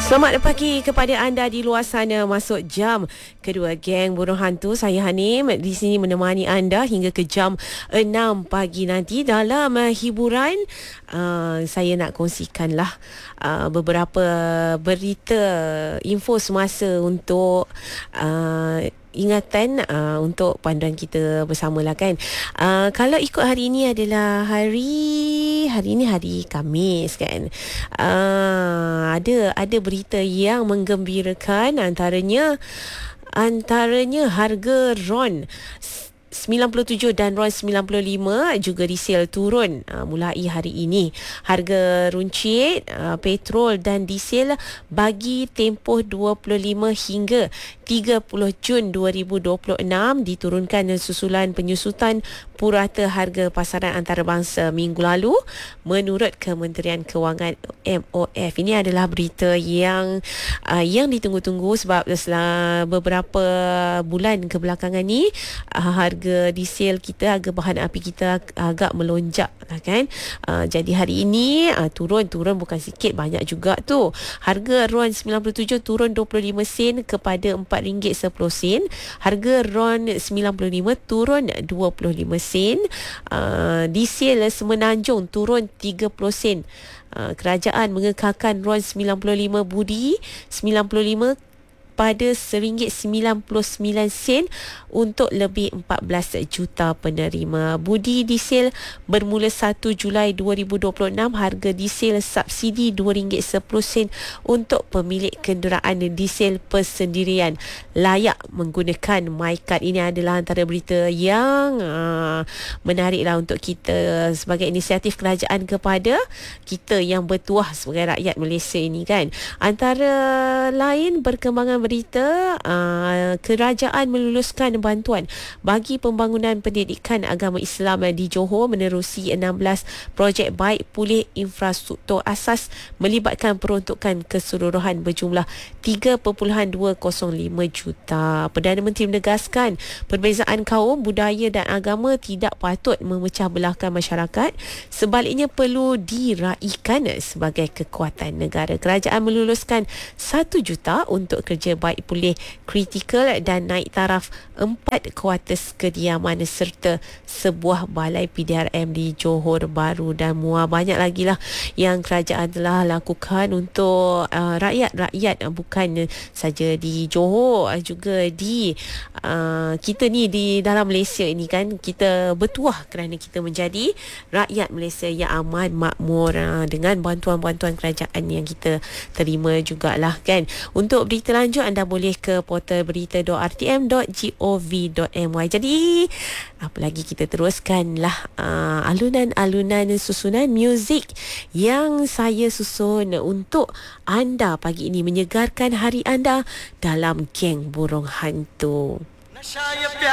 Selamat pagi kepada anda di luar sana. Masuk jam kedua Geng Burung Hantu. Saya Hanim di sini menemani anda hingga ke jam 6 pagi nanti. Dalam hiburan, saya nak kongsikanlah beberapa berita info semasa untuk ingatan untuk panduan kita bersamalah kan. Kalau ikut hari ini adalah hari ini hari Khamis kan. Ada berita yang menggembirakan, antaranya harga RON 97 dan RON 95 juga disel turun mulai hari ini. Harga runcit petrol dan diesel bagi tempoh 25 hingga 30 Jun 2026 diturunkan susulan penyusutan purata harga pasaran antarabangsa minggu lalu menurut Kementerian Kewangan MOF. Ini adalah berita yang ditunggu-tunggu sebab beberapa bulan kebelakangan ni harga diesel kita, harga bahan api kita agak melonjak kan. Jadi hari ini turun bukan sikit, banyak juga tu. Harga RON 97 turun 25 sen kepada RM4.10. Harga RON 95 turun 25 sen. Diesel Semenanjung turun 30 sen. Kerajaan mengekalkan RON 95 budi 95 pada RM1.99 untuk lebih 14 juta penerima. Budi diesel bermula 1 Julai 2026, harga diesel subsidi RM2.10 untuk pemilik kenderaan diesel persendirian layak menggunakan MyCard. Ini adalah antara berita yang menariklah untuk kita sebagai inisiatif kerajaan kepada kita yang bertuah sebagai rakyat Malaysia ini kan. Antara lain perkembangan berita, kerajaan meluluskan bantuan bagi pembangunan pendidikan agama Islam di Johor menerusi 16 projek baik pulih infrastruktur asas melibatkan peruntukan keseluruhan berjumlah 3.205 juta. Perdana Menteri menegaskan perbezaan kaum, budaya dan agama tidak patut memecah belahkan masyarakat, sebaliknya perlu diraihkan sebagai kekuatan negara. Kerajaan meluluskan 1 juta untuk kerja baik pulih kritikal dan naik taraf 4 kuartus kediaman serta sebuah balai PDRM di Johor Bahru dan Muar. Banyak lagi lah yang kerajaan telah lakukan untuk rakyat-rakyat, bukan saja di Johor, juga di kita ni di dalam Malaysia ini kan. Kita bertuah kerana kita menjadi rakyat Malaysia yang aman makmur dengan bantuan-bantuan kerajaan yang kita terima jugalah kan. Untuk berita lanjut anda boleh ke portal berita.rtm.gov.my. Jadi apa lagi, kita teruskanlah alunan-alunan susunan muzik yang saya susun untuk anda pagi ini, menyegarkan hari anda dalam Geng Burung Hantu.